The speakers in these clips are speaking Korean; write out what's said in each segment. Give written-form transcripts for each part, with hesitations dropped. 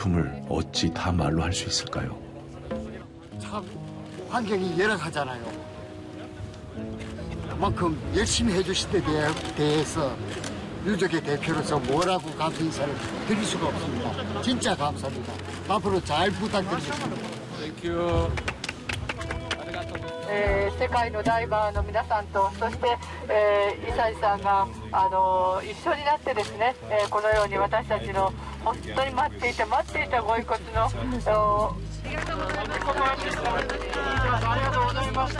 슬픔을 어찌 다 말로 할 수 있을까요? 참 환경이 열악하잖아요. 그만큼 열심히 해주신 데 대해서 유족의 대표로서 뭐라고 감사 인사를 드릴 수가 없습니다. 진짜 감사합니다. 앞으로 잘 부탁드리겠습니다. 땡큐. 世界のダイバーの皆さんと、そして、イサイさんが一緒になってですね、このように私たちの本当に待っていたご遺骨のありがとうございました。ありがとうございました。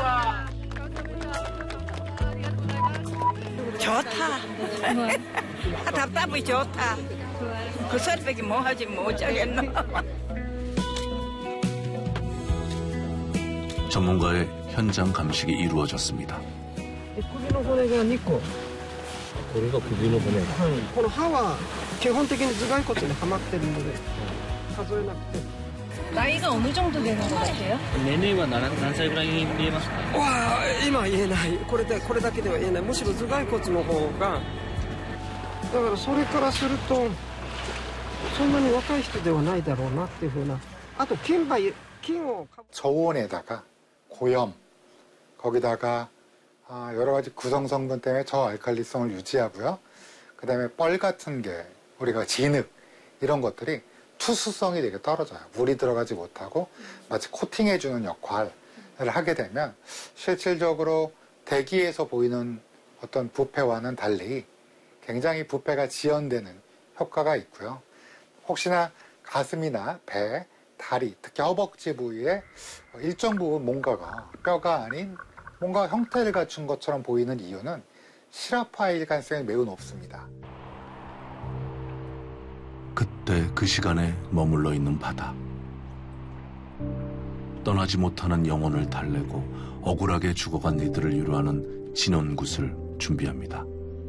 좋다. 답답이 좋다. 그 소리밖에 뭐 하지 못하겠노. 전문가의 현장 감식이 이루어졌습니다. 首の骨が2個。これが首の骨。はい。この歯は基本的に頭蓋骨にはまってるので数えなくて。 나이가 어느 정도 되는 것 같아요? 年齢は何歳ぐらいに見えますか? わあ、今は言えない。これだけでは言えない。むしろ頭蓋骨の方が。だからそれからするとそんなに若い人ではないだろうなっていうふうな。あと菌を 저온에다가 고염, 거기다가 여러 가지 구성 성분 때문에 저알칼리성을 유지하고요. 그다음에 뻘 같은 게 우리가 진흙 이런 것들이 투수성이 되게 떨어져요. 물이 들어가지 못하고 마치 코팅해주는 역할을 하게 되면 실질적으로 대기에서 보이는 어떤 부패와는 달리 굉장히 부패가 지연되는 효과가 있고요. 혹시나 가슴이나 배, 다리, 특히 허벅지 부위에 일정 부분 뭔가가 뼈가 아닌 뭔가 형태를 갖춘 것처럼 보이는 이유는 실화파일 가능성이 매우 높습니다. 그때 그 시간에 머물러 있는 바다. 떠나지 못하는 영혼을 달래고 억울하게 죽어간 이들을 위로하는 진원굿을 준비합니다.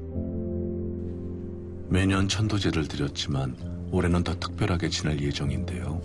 매년 천도제를 드렸지만 올해는 더 특별하게 지낼 예정인데요.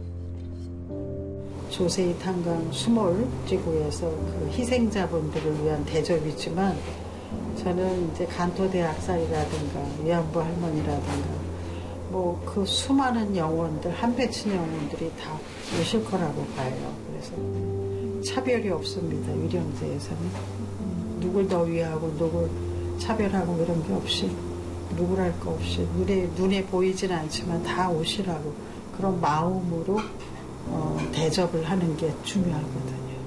조세희 탄광 수몰 지구에서 그 희생자분들을 위한 대접이지만 저는 이제 간토대 학살이라든가 위안부 할머니라든가 뭐 그 수많은 영혼들 한배친 영혼들이 다 오실 거라고 봐요. 그래서 차별이 없습니다. 위령제에서는 누굴 더 위하고 누굴 차별하고 이런 게 없이 누구랄 거 없이 눈에 보이진 않지만 다 오시라고 그런 마음으로 대접을 하는 게 중요하거든요.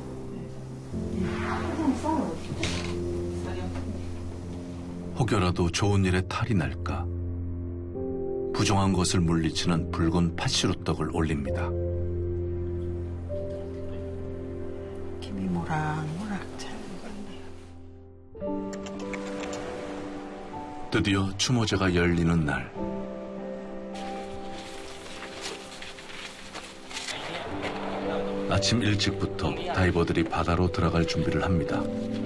혹여라도 좋은 일에 탈이 날까 부정한 것을 물리치는 붉은 팥시루떡을 올립니다. 김이 모락모락 잘 익었네요. 드디어 추모제가 열리는 날. 아침 일찍부터 다이버들이 바다로 들어갈 준비를 합니다.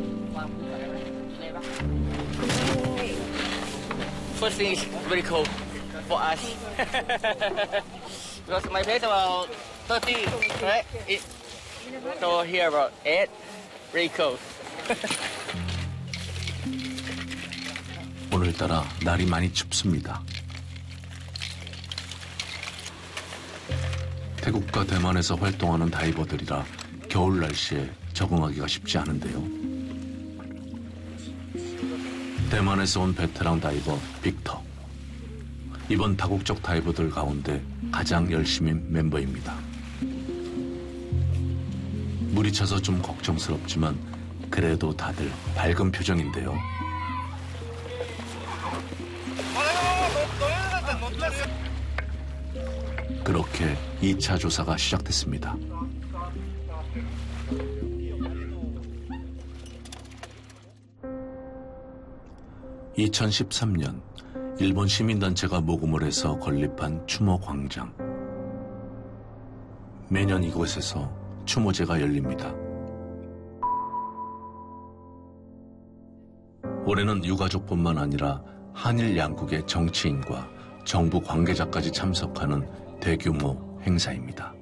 First thing is very cold for us. Because my place about 30, right? So here about 8, very cold. 오늘따라 날이 많이 춥습니다. 태국과 대만에서 활동하는 다이버들이라 겨울 날씨에 적응하기가 쉽지 않은데요. 대만에서 온 베테랑 다이버 빅터. 이번 다국적 다이버들 가운데 가장 열심인 멤버입니다. 물이 차서 좀 걱정스럽지만 그래도 다들 밝은 표정인데요. 그렇게 2차 조사가 시작됐습니다. (2013년) 일본 시민단체가 모금을 해서 건립한 추모 광장. 매년 이곳에서 추모제가 열립니다. 올해는 유가족뿐만 아니라 한일 양국의 정치인과 정부 관계자까지 참석하는 대규모 행사입니다.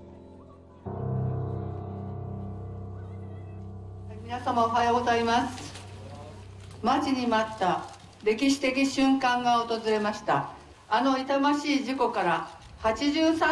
皆様おはようございます。待ちに待った歴史的瞬間が訪れました。あの痛ましい事故から83